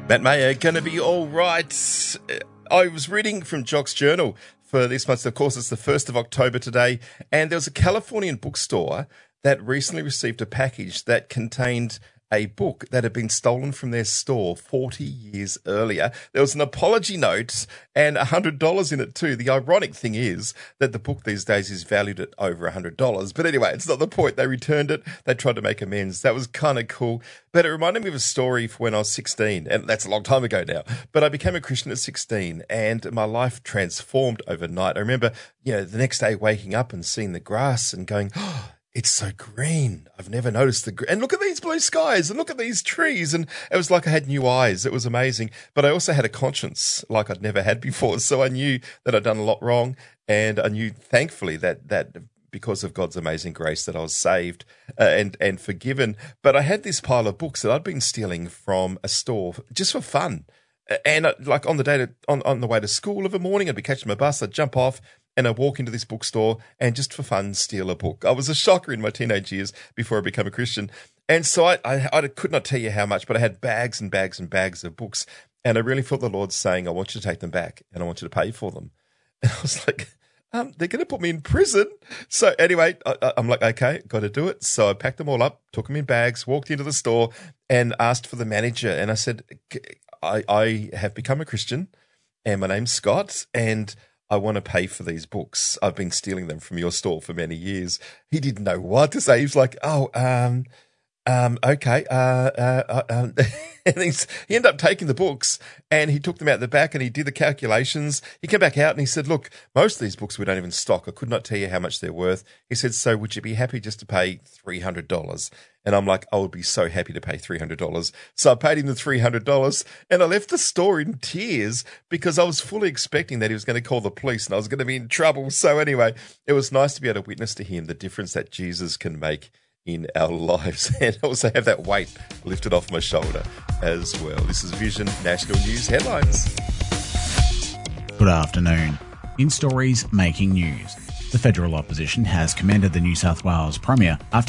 Matt Mayer, gonna be all right. I was reading from Jock's Journal for this month. Of course, it's the 1st of October today, and there was a Californian bookstore that recently received a package that contained a book that had been stolen from their store 40 years earlier. There was an apology note and $100 in it too. The ironic thing is that the book these days is valued at over $100. But anyway, it's not the point. They returned it. They tried to make amends. That was kind of cool. But it reminded me of a story from when I was 16, and that's a long time ago now. But I became a Christian at 16, and my life transformed overnight. I remember, the next day waking up and seeing the grass and going, oh, it's so green. I've never noticed the green. And look at these blue skies and look at these trees. And it was like I had new eyes. It was amazing. But I also had a conscience like I'd never had before. So I knew that I'd done a lot wrong. And I knew, thankfully, that because of God's amazing grace that I was saved and forgiven. But I had this pile of books that I'd been stealing from a store just for fun. And like on the way to school of a morning, I'd be catching my bus. I'd jump off. And I walk into this bookstore and just for fun steal a book. I was a shocker in my teenage years before I became a Christian. And so I could not tell you how much, but I had bags and bags and bags of books. And I really felt the Lord saying, I want you to take them back and I want you to pay for them. And I was like, they're going to put me in prison. So anyway, I'm like, okay, got to do it. So I packed them all up, took them in bags, walked into the store and asked for the manager. And I said, I have become a Christian and my name's Scott and I want to pay for these books. I've been stealing them from your store for many years. He didn't know what to say. He was like, okay. And he ended up taking the books and he took them out the back and he did the calculations. He came back out and he said, look, most of these books we don't even stock. I could not tell you how much they're worth. He said, so would you be happy just to pay $300? And I'm like, I would be so happy to pay $300. So I paid him the $300 and I left the store in tears because I was fully expecting that he was going to call the police and I was going to be in trouble. So anyway, it was nice to be able to witness to him the difference that Jesus can make in our lives and also have that weight lifted off my shoulder as well. This is Vision National News Headlines. Good afternoon. In stories making news, the federal opposition has commended the New South Wales Premier after